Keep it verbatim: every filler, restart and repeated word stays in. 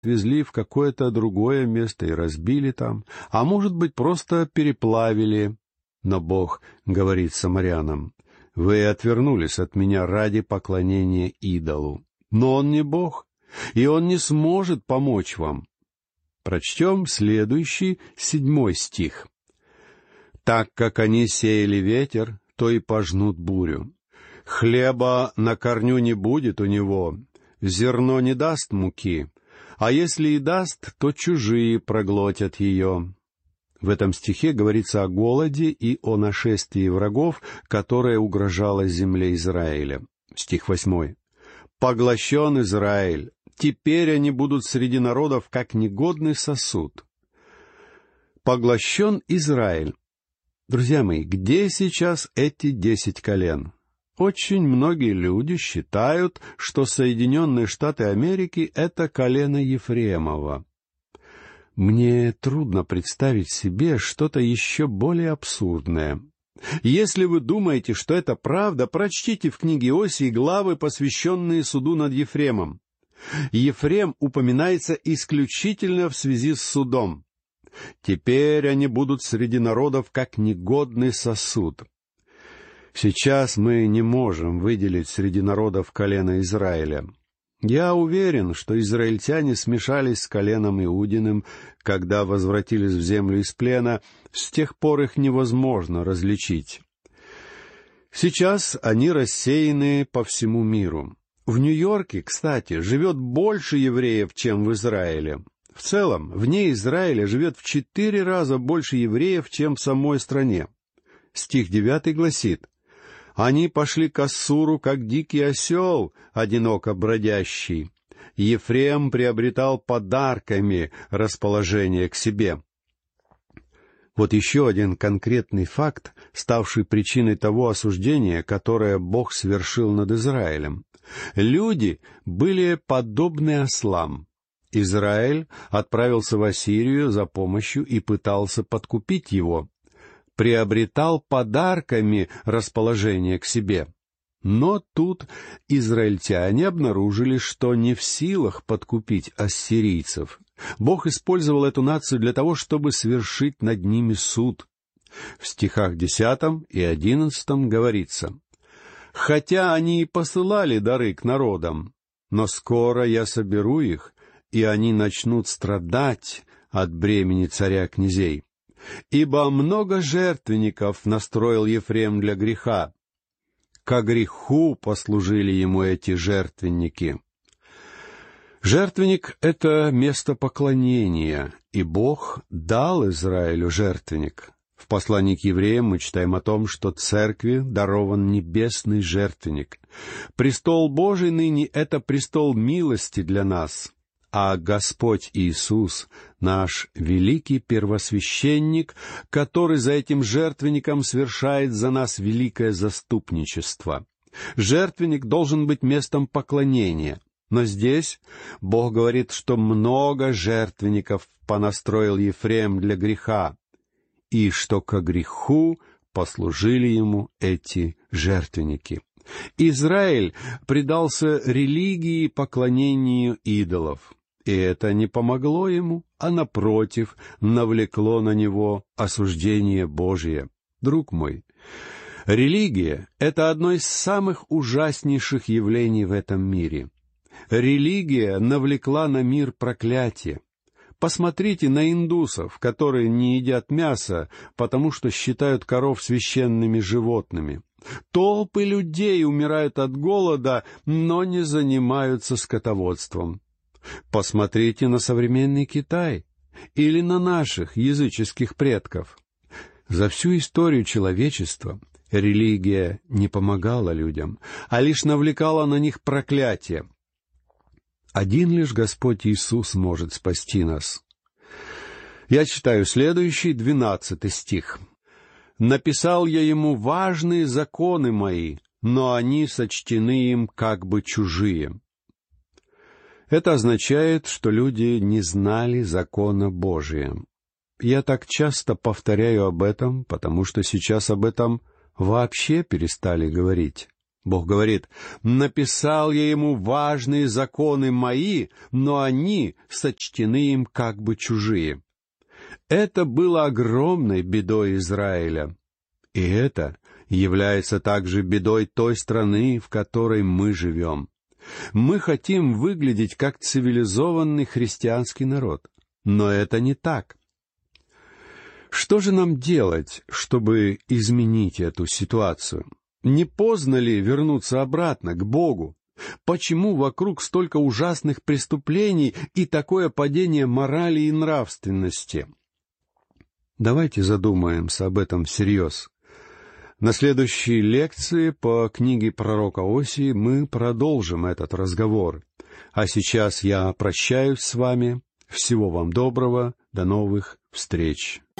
отвезли в какое-то другое место и разбили там, а может быть, просто переплавили. Но Бог говорит самарянам: «Вы отвернулись от меня ради поклонения идолу». Но Он не Бог, и Он не сможет помочь вам. Прочтем следующий, седьмой стих. «Так как они сеяли ветер, то и пожнут бурю. Хлеба на корню не будет у него, зерно не даст муки, а если и даст, то чужие проглотят ее». В этом стихе говорится о голоде и о нашествии врагов, которое угрожало земле Израиля. Стих восьмой. «Поглощен Израиль, теперь они будут среди народов, как негодный сосуд». Поглощен Израиль. Друзья мои, где сейчас эти десять колен? Очень многие люди считают, что Соединенные Штаты Америки — это колено Ефремово. Мне трудно представить себе что-то еще более абсурдное. Если вы думаете, что это правда, прочтите в книге Иосии главы, посвященные суду над Ефремом. Ефрем упоминается исключительно в связи с судом. «Теперь они будут среди народов, как негодный сосуд». Сейчас мы не можем выделить среди народов колено Израиля. Я уверен, что израильтяне смешались с коленом Иудиным, когда возвратились в землю из плена, с тех пор их невозможно различить. Сейчас они рассеяны по всему миру. В Нью-Йорке, кстати, живет больше евреев, чем в Израиле. В целом, вне Израиля живет в четыре раза больше евреев, чем в самой стране. Стих девятый гласит: «Они пошли к Ассуру, как дикий осел, одиноко бродящий. Ефрем приобретал подарками расположение к себе». Вот еще один конкретный факт, ставший причиной того осуждения, которое Бог свершил над Израилем. Люди были подобны ослам. Израиль отправился в Ассирию за помощью и пытался подкупить его. Приобретал подарками расположение к себе. Но тут израильтяне обнаружили, что не в силах подкупить ассирийцев. Бог использовал эту нацию для того, чтобы свершить над ними суд. В стихах десятом и одиннадцатом говорится: «Хотя они и посылали дары к народам, но скоро я соберу их, и они начнут страдать от бремени царя князей. Ибо много жертвенников настроил Ефрем для греха. Ко греху послужили ему эти жертвенники». Жертвенник — это место поклонения, и Бог дал Израилю жертвенник. В послании к евреям мы читаем о том, что церкви дарован небесный жертвенник. Престол Божий ныне — это престол милости для нас, а Господь Иисус — наш великий первосвященник, который за этим жертвенником совершает за нас великое заступничество. Жертвенник должен быть местом поклонения. Но здесь Бог говорит, что много жертвенников понастроил Ефрем для греха, и что ко греху послужили ему эти жертвенники. Израиль предался религии поклонению идолов, и это не помогло ему, а, напротив, навлекло на него осуждение Божие. Друг мой, религия — это одно из самых ужаснейших явлений в этом мире. Религия навлекла на мир проклятие. Посмотрите на индусов, которые не едят мясо, потому что считают коров священными животными. Толпы людей умирают от голода, но не занимаются скотоводством. Посмотрите на современный Китай или на наших языческих предков. За всю историю человечества религия не помогала людям, а лишь навлекала на них проклятие. Один лишь Господь Иисус может спасти нас. Я читаю следующий, двенадцатый стих. «Написал я ему важные законы мои, но они сочтены им как бы чужие». Это означает, что люди не знали закона Божия. Я так часто повторяю об этом, потому что сейчас об этом вообще перестали говорить. Бог говорит: «Написал я ему важные законы мои, но они сочтены им как бы чужие». Это было огромной бедой Израиля. И это является также бедой той страны, в которой мы живем. Мы хотим выглядеть как цивилизованный христианский народ, но это не так. Что же нам делать, чтобы изменить эту ситуацию? Не поздно ли вернуться обратно, к Богу? Почему вокруг столько ужасных преступлений и такое падение морали и нравственности? Давайте задумаемся об этом всерьез. На следующей лекции по книге пророка Осии мы продолжим этот разговор. А сейчас я прощаюсь с вами. Всего вам доброго. До новых встреч.